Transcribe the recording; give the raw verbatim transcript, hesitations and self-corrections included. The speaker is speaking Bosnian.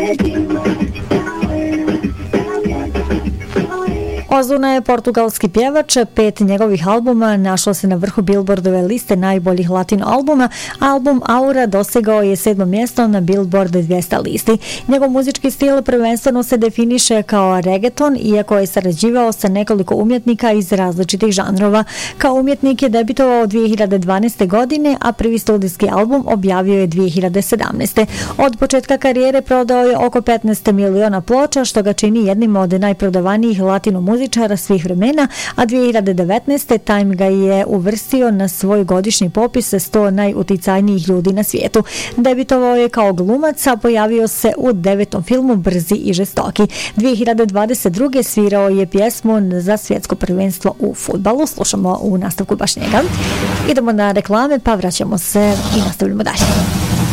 Ozuna je portugalski pjevač, pet njegovih albuma našlo se na vrhu Billboardove liste najboljih latino albuma. Album Aura dosegao je sedmo mjesto na Billboard dvjesto listi. Njegov muzički stil prvenstveno se definiše kao reggaeton, iako je sarađivao sa nekoliko umjetnika iz različitih žanrova. Kao umjetnik je debitovao dvije hiljade dvanaeste. godine, a prvi studijski album objavio je dvije hiljade sedamnaeste. Od početka karijere prodao je oko petnaest miliona ploča, što ga čini jednim od najprodavanijih latino muzičara svih vremena, a dvije hiljade devetnaeste. Time ga je uvrstio na svoj godišnji popis sto najuticajnijih ljudi na svijetu. Debitovao je kao glumac, a pojavio se u devetom filmu Brzi i žestoki. dvije hiljade dvadeset druge. svirao je pjesmu za svjetsko prvenstvo u fudbalu. Slušamo u nastavku baš njega. Idemo na reklame, pa vraćamo se i nastavljamo dalje.